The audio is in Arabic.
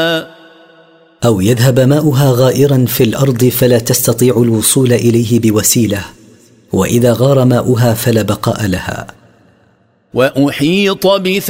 أو يذهب ماؤها غائرا في الأرض فلا تستطيع الوصول إليه بوسيلة، وإذا غار ماؤها فلا بقاء لها. وأحيط